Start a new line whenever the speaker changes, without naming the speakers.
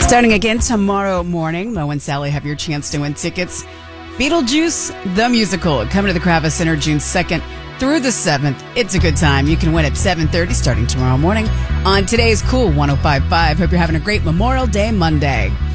Starting again tomorrow morning, Mo and Sally have your chance to win tickets. Beetlejuice, the musical, coming to the Kravis Center June 2nd through the 7th. It's a good time. You can win at 7:30 starting tomorrow morning on today's Cool 105.5. Hope you're having a great Memorial Day Monday.